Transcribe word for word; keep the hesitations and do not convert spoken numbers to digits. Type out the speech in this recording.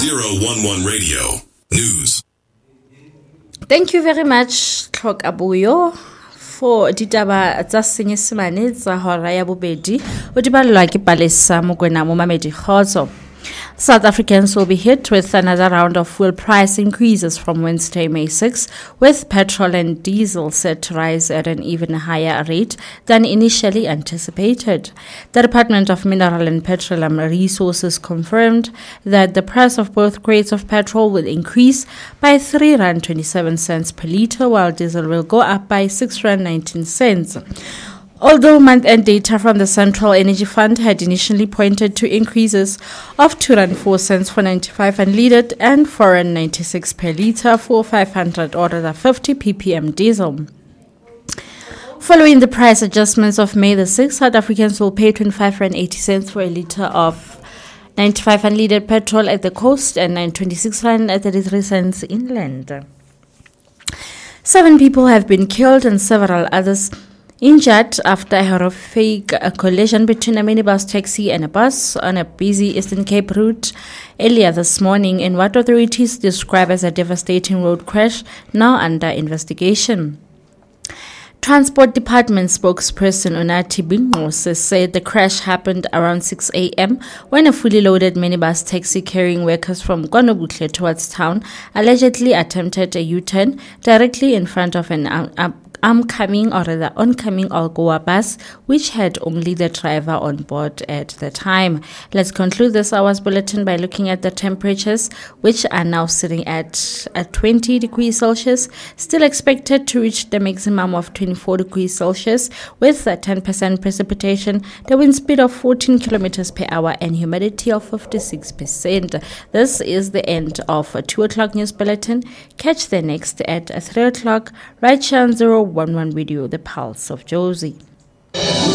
zero one one Radio News. Thank you very much, Tlhokabuyo, for ditaba tsa senyesemane tsa hora ya bobedi o di balwa ke Palesa Mokoena Momamedi Kgotso. South Africans will be hit with another round of fuel price increases from Wednesday, May sixth, with petrol and diesel set to rise at an even higher rate than initially anticipated. The Department of Mineral and Petroleum Resources confirmed that the price of both grades of petrol will increase by three rand twenty-seven cents per litre, while diesel will go up by six rand nineteen cents. Although month-end data from the Central Energy Fund had initially pointed to increases of two rand four cents for ninety-five unleaded and four rand ninety-six per litre for five hundred or rather fifty p p m diesel. Following the price adjustments of May the sixth, South Africans will pay twenty-five rand eighty cents for a litre of ninety-five unleaded petrol at the coast and nine twenty-six rand thirty-three cents inland. Seven people have been killed and several others injured after a horrific collision between a minibus taxi and a bus on a busy Eastern Cape route earlier this morning in what authorities describe as a devastating road crash now under investigation. Transport Department spokesperson Unathi Bingqose said the crash happened around six a.m. when a fully loaded minibus taxi carrying workers from KwaNobuhle towards town allegedly attempted a U-turn directly in front of an um, oncoming or rather oncoming Algoa bus, which had only the driver on board at the time. Let's conclude this hour's bulletin by looking at the temperatures, which are now sitting at, at twenty degrees Celsius, still expected to reach the maximum of twenty-four degrees Celsius with a ten percent precipitation, the wind speed of fourteen kilometers per hour and humidity of fifty-six percent. This is the end of a two o'clock news bulletin. Catch the next at three o'clock right here on zero one one Radio, the Pulse of Jozi.